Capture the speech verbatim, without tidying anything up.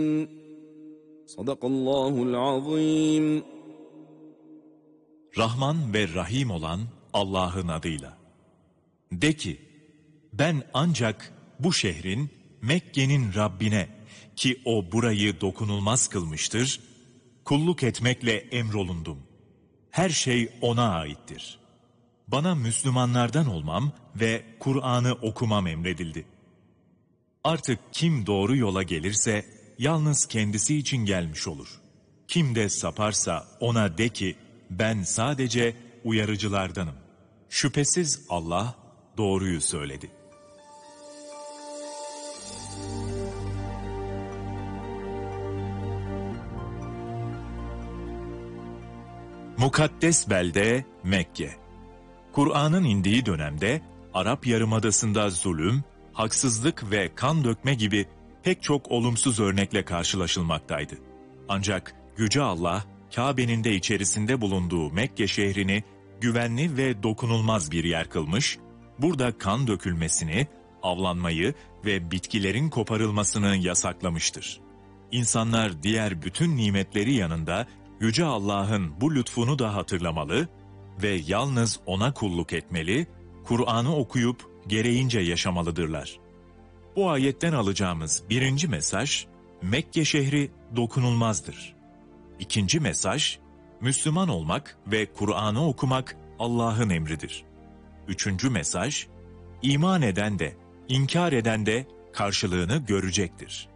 Sadakallahul azim. Rahman ve Rahim olan Allah'ın adıyla. De ki, ben ancak bu şehrin, Mekke'nin Rabbine, ki o burayı dokunulmaz kılmıştır, kulluk etmekle emrolundum. Her şey O'na aittir. Bana Müslümanlardan olmam ve Kur'an'ı okumam emredildi. Artık kim doğru yola gelirse, yalnız kendisi için gelmiş olur. Kim de saparsa ona de ki, ben sadece uyarıcılardanım. Şüphesiz Allah doğruyu söyledi. Mukaddes belde Mekke. Kur'an'ın indiği dönemde Arap Yarımadası'nda zulüm, haksızlık ve kan dökme gibi pek çok olumsuz örnekle karşılaşılmaktaydı. Ancak Yüce Allah, Kabe'nin de içerisinde bulunduğu Mekke şehrini güvenli ve dokunulmaz bir yer kılmış, burada kan dökülmesini, avlanmayı ve bitkilerin koparılmasını yasaklamıştır. İnsanlar diğer bütün nimetleri yanında Yüce Allah'ın bu lütfunu da hatırlamalı ve yalnız O'na kulluk etmeli, Kur'an'ı okuyup gereğince yaşamalıdırlar. Bu ayetten alacağımız birinci mesaj, Mekke şehri dokunulmazdır. İkinci mesaj, Müslüman olmak ve Kur'an'ı okumak Allah'ın emridir. Üçüncü mesaj, iman eden de, inkar eden de karşılığını görecektir.